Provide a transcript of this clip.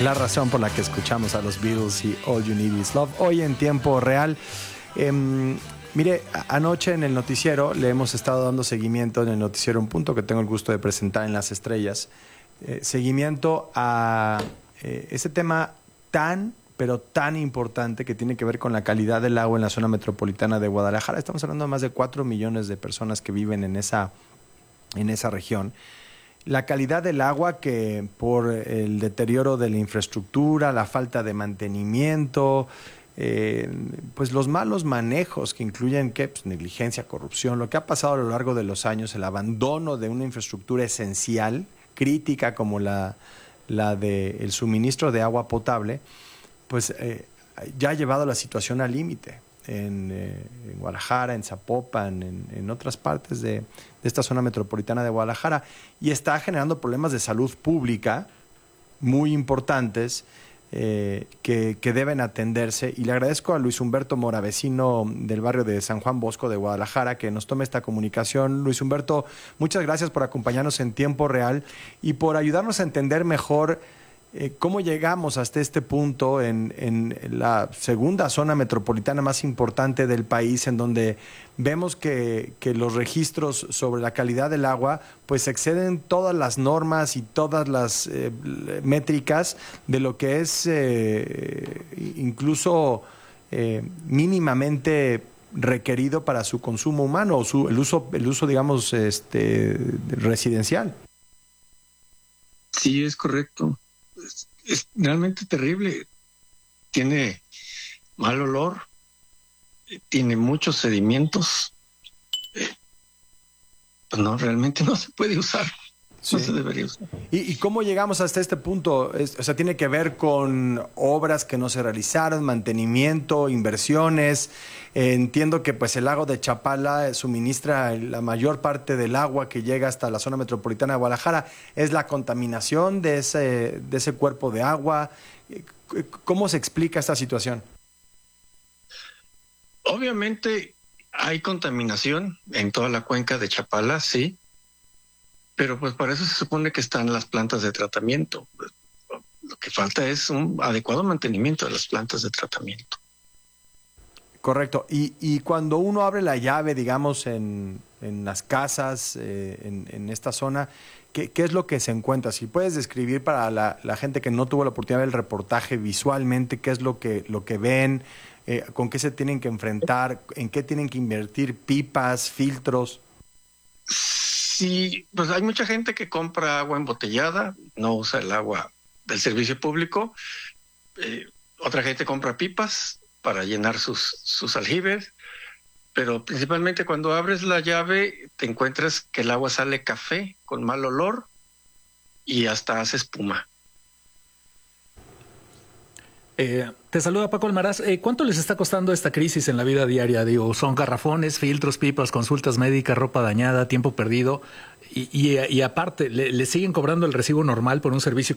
La razón por la que escuchamos a los Beatles y All You Need Is Love hoy en tiempo real. Mire, anoche en el noticiero le hemos estado dando seguimiento en el noticiero Un Punto, que tengo el gusto de presentar en Las Estrellas, seguimiento a ese tema pero tan importante que tiene que ver con la calidad del agua en la zona metropolitana de Guadalajara. Estamos hablando de más de 4 millones de personas que viven en esa región. La calidad del agua, que por el deterioro de la infraestructura, la falta de mantenimiento, pues los malos manejos que incluyen pues, negligencia, corrupción, lo que ha pasado a lo largo de los años, el abandono de una infraestructura esencial, crítica como la del suministro de agua potable, pues ya ha llevado la situación al límite. En Guadalajara, en Zapopan, en otras partes de esta zona metropolitana de Guadalajara, y está generando problemas de salud pública muy importantes que deben atenderse. Y le agradezco a Luis Humberto Mora, vecino del barrio de San Juan Bosco de Guadalajara, que nos tome esta comunicación. Luis Humberto, muchas gracias por acompañarnos en tiempo real y por ayudarnos a entender mejor ¿cómo llegamos hasta este punto en la segunda zona metropolitana más importante del país, en donde vemos que los registros sobre la calidad del agua pues exceden todas las normas y todas las métricas de lo que es incluso mínimamente requerido para su consumo humano o el uso digamos residencial? Sí, es correcto. Es realmente terrible. Tiene mal olor, tiene muchos sedimentos. Pues no, realmente no se puede usar. Sí. No se debería usar. ¿Y cómo llegamos hasta este punto? O sea, tiene que ver con obras que no se realizaron, mantenimiento, inversiones. Entiendo que pues el lago de Chapala suministra la mayor parte del agua que llega hasta la zona metropolitana de Guadalajara. ¿Es la contaminación de ese cuerpo de agua? ¿Cómo se explica esta situación? Obviamente hay contaminación en toda la cuenca de Chapala, sí. Pero pues para eso se supone que están las plantas de tratamiento. Lo que falta es un adecuado mantenimiento de las plantas de tratamiento. Correcto. Y cuando uno abre la llave, digamos, en las casas, en esta zona, ¿qué es lo que se encuentra? Si puedes describir para la gente que no tuvo la oportunidad de ver el reportaje visualmente, ¿qué es lo que ven? ¿Con qué se tienen que enfrentar? ¿En qué tienen que invertir? ¿Pipas, filtros? Sí, pues hay mucha gente que compra agua embotellada, no usa el agua del servicio público. Otra gente compra pipas para llenar sus aljibes, pero principalmente cuando abres la llave te encuentras que el agua sale café con mal olor y hasta hace espuma. Te saluda Paco Almaraz. ¿Cuánto les está costando esta crisis en la vida diaria? Digo, son garrafones, filtros, pipas, consultas médicas, ropa dañada, tiempo perdido y aparte, ¿le siguen cobrando el recibo normal por un servicio